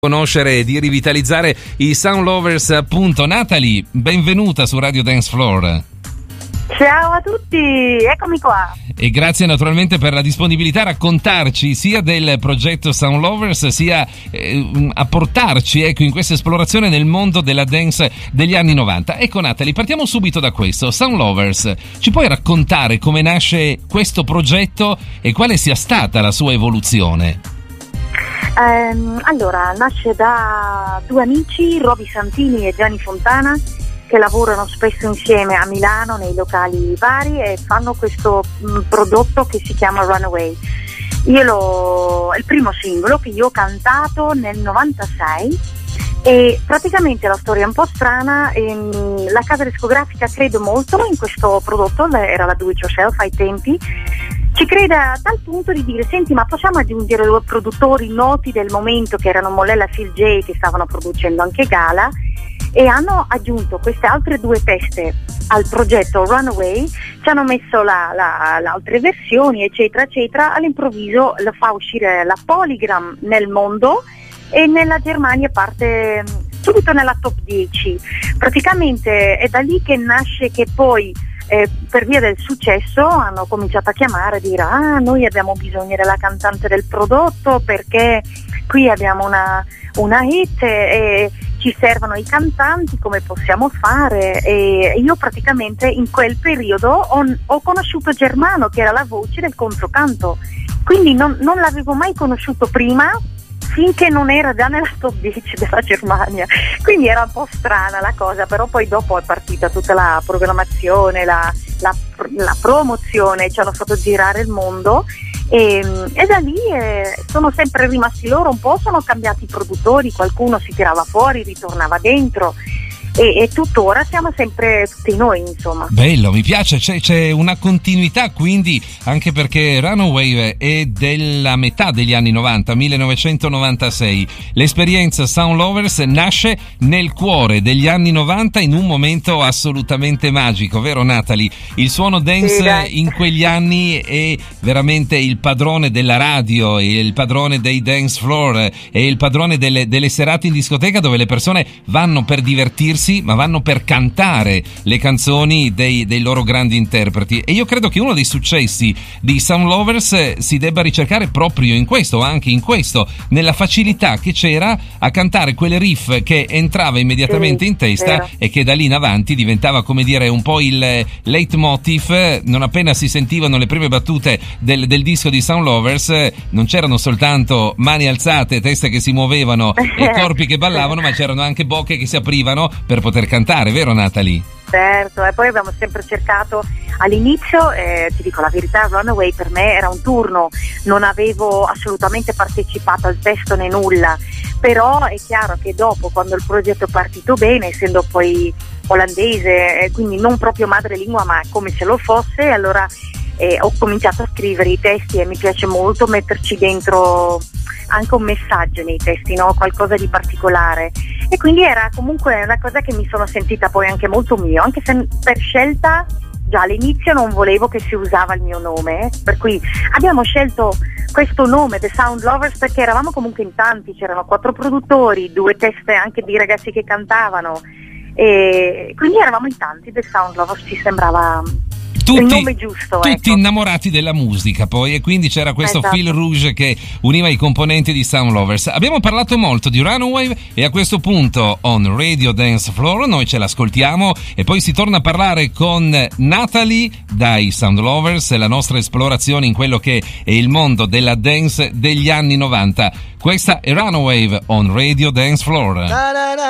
conoscere e di rivitalizzare i Sound Lovers, appunto. Natalie, benvenuta su Radio Dance Floor. Ciao a tutti, eccomi qua. E grazie naturalmente per la disponibilità a raccontarci sia del progetto Sound Lovers, sia a portarci in questa esplorazione nel mondo della dance degli anni 90. Ecco Natalie, partiamo subito da questo. Sound Lovers, ci puoi raccontare come nasce questo progetto e quale sia stata la sua evoluzione? Allora, nasce da due amici, Roby Santini e Gianni Fontana, che lavorano spesso insieme a Milano nei locali vari e fanno questo prodotto che si chiama Runaway. È il primo singolo che io ho cantato nel 96 e praticamente la storia è un po' strana. La casa discografica crede molto in questo prodotto, era la Do It Yourself ai tempi. Ci crede a tal punto di dire: senti, ma possiamo aggiungere due produttori noti del momento che erano Mollella e Phil J, che stavano producendo anche Gala, e hanno aggiunto queste altre due teste al progetto Runaway, ci hanno messo le altre versioni eccetera eccetera. All'improvviso la fa uscire la Polygram nel mondo e nella Germania parte subito nella top 10. Praticamente è da lì che nasce che poi per via del successo hanno cominciato a chiamare e dire: noi abbiamo bisogno della cantante del prodotto perché qui abbiamo una hit e ci servono i cantanti, come possiamo fare? E io praticamente in quel periodo ho conosciuto Germano, che era la voce del controcanto, quindi non l'avevo mai conosciuto prima, finché non era già nella top 10 della Germania, quindi era un po' strana la cosa, però poi dopo è partita tutta la programmazione, la promozione, ci hanno fatto girare il mondo e da lì sono sempre rimasti loro. Un po' sono cambiati i produttori, qualcuno si tirava fuori, ritornava dentro e tuttora siamo sempre tutti noi, insomma. Bello, mi piace, c'è una continuità, quindi, anche perché Runaway è della metà degli anni 90, 1996. L'esperienza Sound Lovers nasce nel cuore degli anni 90 in un momento assolutamente magico, vero Natalie? Il suono dance in quegli anni è veramente il padrone della radio, il padrone dei dance floor, è il padrone delle serate in discoteca, dove le persone vanno per divertirsi ma vanno per cantare le canzoni dei loro grandi interpreti. E io credo che uno dei successi di Sound Lovers si debba ricercare proprio in questo, anche in questo, nella facilità che c'era a cantare quelle riff che entrava immediatamente in testa e che da lì in avanti diventava, come dire, un po' il leitmotiv. Non appena si sentivano le prime battute del disco di Sound Lovers, non c'erano soltanto mani alzate, teste che si muovevano e corpi che ballavano, ma c'erano anche bocche che si aprivano per poter cantare, vero Natalie? Certo, e poi abbiamo sempre cercato all'inizio, ti dico la verità, Runaway per me era un turno, non avevo assolutamente partecipato al testo né nulla, però è chiaro che dopo, quando il progetto è partito bene, essendo poi olandese, quindi non proprio madrelingua ma come se lo fosse, allora ho cominciato a scrivere i testi e mi piace molto metterci dentro anche un messaggio nei testi, no? Qualcosa di particolare, e quindi era comunque una cosa che mi sono sentita poi anche molto mio, anche se per scelta già all'inizio non volevo che si usava il mio nome, per cui abbiamo scelto questo nome, The Sound Lovers, perché eravamo comunque in tanti, c'erano 4 produttori, 2 teste anche di ragazzi che cantavano, e quindi eravamo in tanti. The Sound Lovers ci sembrava il nome giusto, tutti innamorati della musica poi, e quindi c'era questo fil rouge che univa i componenti di Sound Lovers. Abbiamo parlato molto di Runaway e a questo punto on Radio Dance Floor noi ce l'ascoltiamo e poi si torna a parlare con Natalie dai Sound Lovers, la nostra esplorazione in quello che è il mondo della dance degli anni 90. Questa è Runaway on Radio Dance Floor.